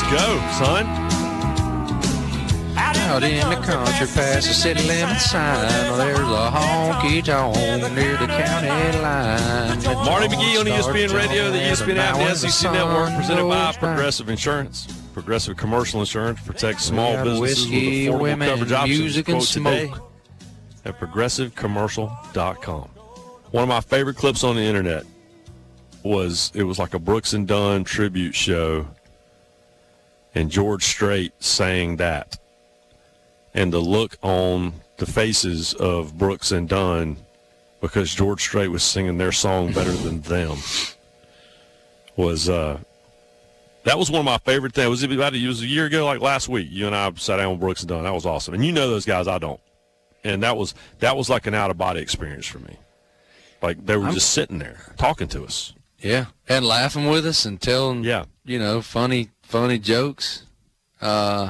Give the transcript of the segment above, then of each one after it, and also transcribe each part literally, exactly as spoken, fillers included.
go, son. Out in the country past the city limit sign, oh, there's a honky-tonk near the county line. Marty McGee on E S P N Radio, the E S P N app, the S E C Network, presented by Progressive Insurance. Progressive Commercial Insurance protects small businesses whiskey, with affordable women, coverage options. music, and Quote today smoke. At progressive commercial dot com. One of my favorite clips on the internet was, it was like a Brooks and Dunn tribute show, and George Strait sang that. And the look on the faces of Brooks and Dunn, because George Strait was singing their song better than them, was uh, that was one of my favorite things. It was about it was a year ago, like last week. You and I sat down with Brooks and Dunn. That was awesome. And you know those guys, I don't. And that was that was like an out of body experience for me. Like they were I'm, just sitting there talking to us. Yeah, and laughing with us and telling, yeah. you know, funny funny jokes. Uh,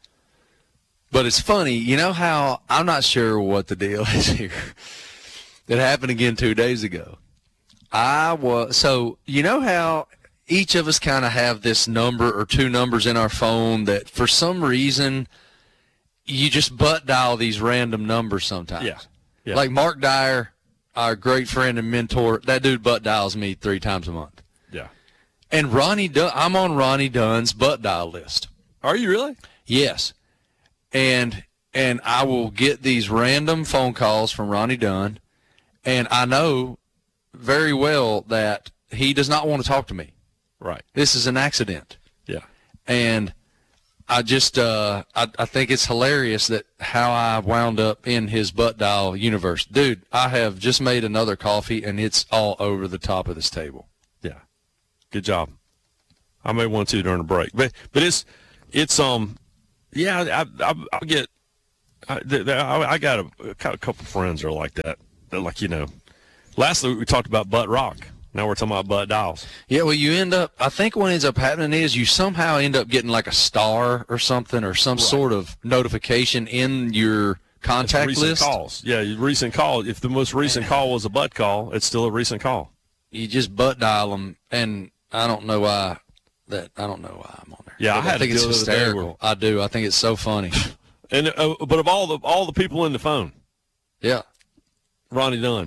but it's funny, you know how, I'm not sure what the deal is here. It happened again two days ago. I was, so you know how each of us kind of have this number or two numbers in our phone that for some reason you just butt dial these random numbers sometimes. Yeah. yeah. Like Mark Dyer, our great friend and mentor, that dude butt dials me three times a month. Yeah. And Ronnie Dunn, I'm on Ronnie Dunn's butt dial list. Are you really? Yes. And and I will get these random phone calls from Ronnie Dunn, and I know very well that he does not want to talk to me. Right. This is an accident. Yeah. And I just uh, I, I think it's hilarious that how I wound up in his butt dial universe. Dude, I have just made another coffee, and it's all over the top of this table. Yeah. Good job. I made one too during the break, but but it's it's um yeah I I I get I, I got a, a couple friends that are like that. They're like, you know, last week we talked about butt rock. Now we're talking about butt dials. Yeah, well, you end up, I think what ends up happening is you somehow end up getting like a star or something or some right. sort of notification in your contact recent list. Calls. Yeah, recent call. If the most recent call was a butt call, it's still a recent call. You just butt dial them, and I don't know why that, I don't know why I'm on there. Yeah, I, had I think it's hysterical. I do. I think it's so funny. and uh, But of all the all the people in the phone. Yeah. Ronnie Dunn.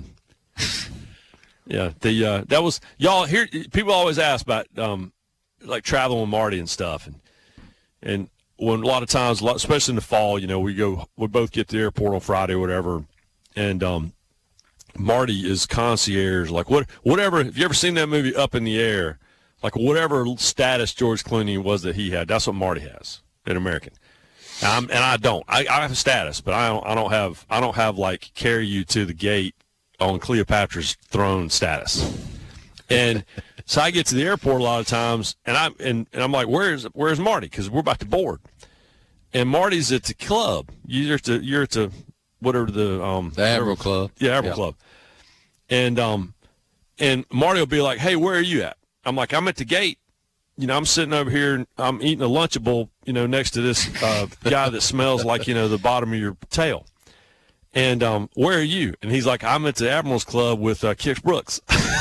Yeah, the uh, that was y'all here. People always ask about um, like traveling with Marty and stuff, and and when a lot of times, especially in the fall, you know, we go, we both get to the airport on Friday or whatever, and um, Marty is concierge, like what whatever. Have you ever seen that movie Up in the Air? Like whatever status George Clooney was that he had, that's what Marty has, an American. And, I'm, and I don't. I, I have a status, but I don't. I don't have. I don't have like carry you to the gate on Cleopatra's throne status. And so I get to the airport a lot of times, and I'm and, and I'm like, where's where's Marty? Because we're about to board, and Marty's at the club. You're at the you're at the whatever the um the Admiral Club. Yeah, Admiral yep. Club. And um and Marty will be like, hey, where are you at? I'm like, I'm at the gate. You know, I'm sitting over here and I'm eating a Lunchable, you know, next to this uh, guy that smells like, you know, the bottom of your tail. And um, where are you? And he's like, I'm at the Admiral's Club with uh, Kix Brooks.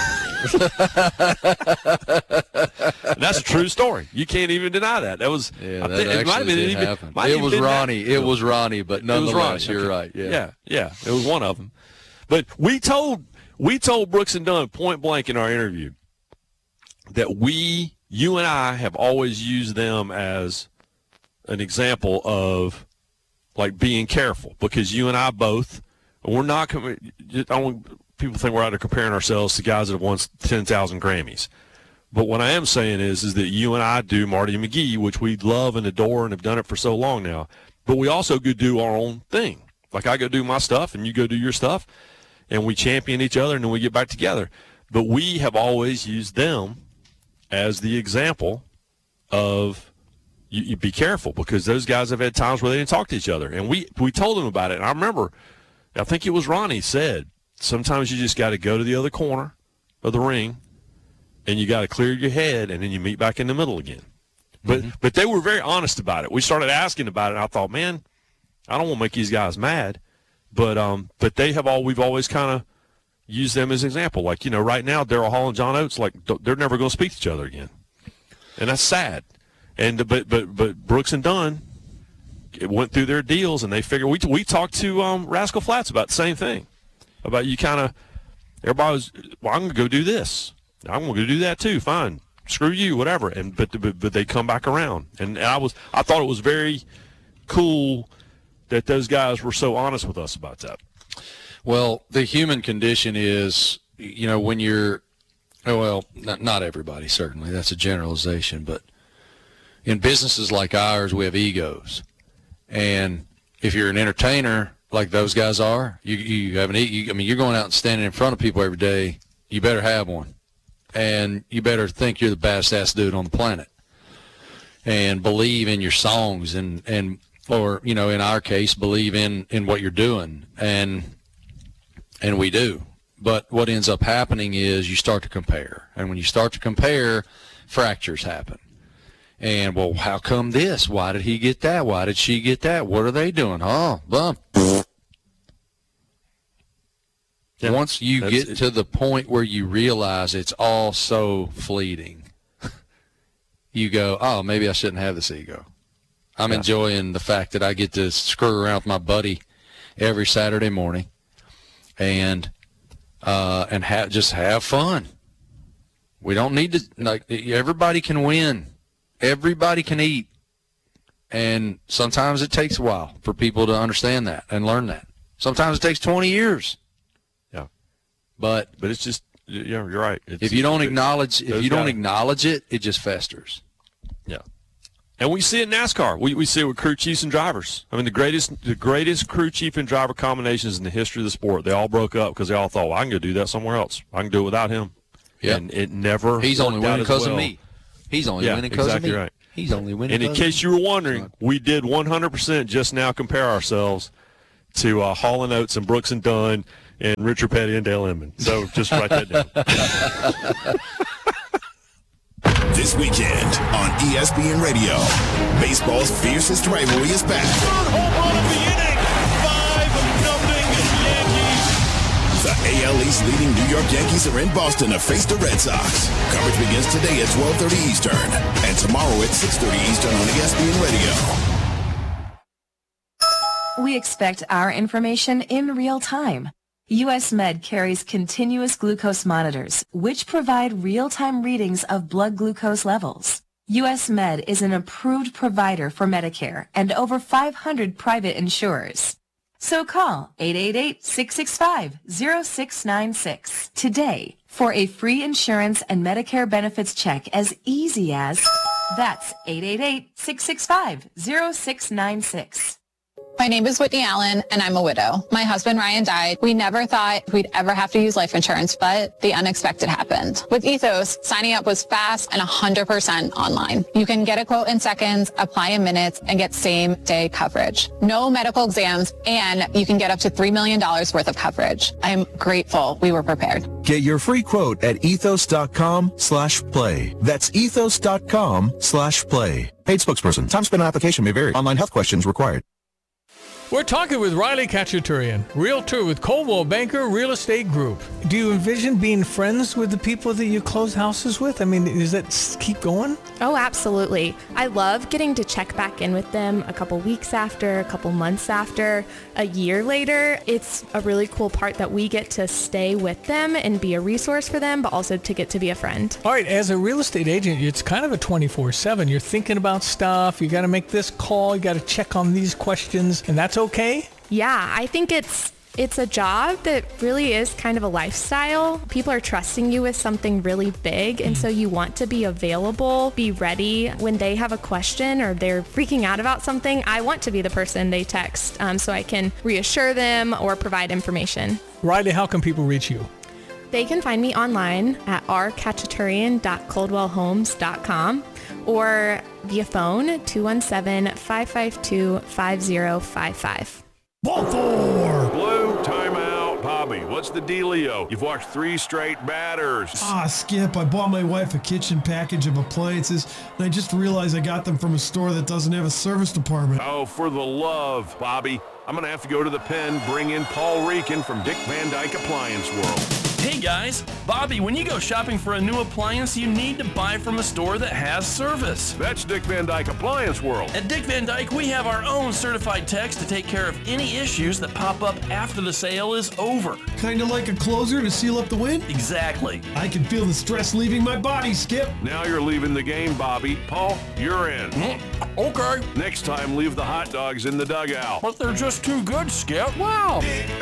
That's a true story. You can't even deny that. That was, yeah, I that think, actually it might have been did even, happen. might It even was been Ronnie. that. It was Ronnie, but nonetheless, you're okay. right. Yeah. yeah, yeah, it was one of them. But we told we told Brooks and Dunn point blank in our interview that we, you and I, have always used them as an example of like being careful, because you and I both, we're not. I don't, people think we're out there comparing ourselves to guys that have won ten thousand Grammys. But what I am saying is, is that you and I do Marty McGee, which we love and adore and have done it for so long now. But we also go do our own thing. Like I go do my stuff and you go do your stuff, and we champion each other, and then we get back together. But we have always used them as the example of you, you be careful, because those guys have had times where they didn't talk to each other. And we, we told them about it. And I remember, I think it was Ronnie said, sometimes you just got to go to the other corner of the ring, and you got to clear your head, and then you meet back in the middle again. But mm-hmm. but they were very honest about it. We started asking about it, and I thought, man, I don't want to make these guys mad. But um, but they have all we've always kind of used them as an example. Like, you know, right now, Daryl Hall and John Oates, like, they're never going to speak to each other again. And that's sad. And but but but Brooks and Dunn it went through their deals, and they figured we we talked to um, Rascal Flatts about the same thing, about you kind of everybody was well I'm gonna go do this, I'm gonna go do that too, fine, screw you, whatever, and but but, but they come back around, and, and I was I thought it was very cool that those guys were so honest with us about that. Well, the human condition is, you know, when you're oh, well, not, not everybody, certainly that's a generalization, but in businesses like ours we have egos. And if you're an entertainer like those guys are, you you have an you, I mean, you're going out and standing in front of people every day. You better have one, and you better think you're the baddest ass dude on the planet, and believe in your songs, and and or you know, in our case, believe in in what you're doing, and and we do. But what ends up happening is you start to compare, and when you start to compare, fractures happen. And, well, how come this? Why did he get that? Why did she get that? What are they doing? Oh, bump. Yeah, once you get it. to the point where you realize it's all so fleeting, you go, oh, maybe I shouldn't have this ego. I'm yeah. enjoying the fact that I get to screw around with my buddy every Saturday morning and uh, and ha- just have fun. We don't need to, like, everybody can win. Everybody can eat, and sometimes it takes a while for people to understand that and learn that. Sometimes it takes twenty years. Yeah, but but it's just yeah, you're right. It's, if you don't acknowledge if you don't guys, acknowledge it, it just festers. Yeah, and we see it in NASCAR. We we see it with crew chiefs and drivers. I mean, the greatest the greatest crew chief and driver combinations in the history of the sport. They all broke up because they all thought, well, I can go do that somewhere else. I can do it without him. Yeah, and it never. He's only winning because well. of me. He's only yeah, winning because exactly of me. Right. He's only winning. And in case you were wondering, we did one hundred percent just now compare ourselves to uh, Hall and Oates and Brooks and Dunn and Richard Petty and Dale Inman. So just write that down. This weekend on E S P N Radio, baseball's fiercest rivalry is back. Third home run of the inning, five nothing Yankees. The A L East leading New York Yankees are in Boston to face the Red Sox. Coverage begins today at twelve thirty Eastern and tomorrow at six thirty Eastern on E S P N Radio. We expect our information in real time. U S Med carries continuous glucose monitors, which provide real-time readings of blood glucose levels. U S Med is an approved provider for Medicare and over five hundred private insurers. So call eight eight eight, six six five, zero six nine six today for a free insurance and Medicare benefits check as easy as, that's eight eight eight, six six five, zero six nine six. My name is Whitney Allen, and I'm a widow. My husband, Ryan, died. We never thought we'd ever have to use life insurance, but the unexpected happened. With Ethos, signing up was fast and one hundred percent online. You can get a quote in seconds, apply in minutes, and get same-day coverage. No medical exams, and you can get up to three million dollars worth of coverage. I'm grateful we were prepared. Get your free quote at ethos.com slash play. That's ethos.com slash play. Paid spokesperson. Time spent on application may vary. Online health questions required. We're talking with Riley Cacciaturian, realtor with Coldwell Banker Real Estate Group. Do you envision being friends with the people that you close houses with? I mean, does that keep going? Oh, absolutely. I love getting to check back in with them a couple weeks after, a couple months after, a year later. It's a really cool part that we get to stay with them and be a resource for them, but also to get to be a friend. All right, as a real estate agent, it's kind of a twenty-four seven. You're thinking about stuff. You got to make this call. You got to check on these questions, and that's okay? Yeah, I think it's it's a job that really is kind of a lifestyle. People are trusting you with something really big, and mm. so you want to be available, be ready when they have a question or they're freaking out about something. I want to be the person they text um, so I can reassure them or provide information. Riley, how can people reach you? They can find me online at r cacciaturian dot coldwell homes dot com or via phone two one seven, five five two, five zero five five. Baltimore! Blue, timeout. Bobby, what's the dealio? You've watched three straight batters. Ah, Skip, I bought my wife a kitchen package of appliances, and I just realized I got them from a store that doesn't have a service department. Oh, for the love, Bobby. I'm going to have to go to the pen, bring in Paul Reekin from Dick Van Dyke Appliance World. Hey guys, Bobby, when you go shopping for a new appliance, you need to buy from a store that has service. That's Dick Van Dyke Appliance World. At Dick Van Dyke, we have our own certified techs to take care of any issues that pop up after the sale is over. Kind of like a closer to seal up the wind? Exactly. I can feel the stress leaving my body, Skip. Now you're leaving the game, Bobby. Paul, you're in. Okay. Next time, leave the hot dogs in the dugout. But they're just too good, Skip. Wow. Dick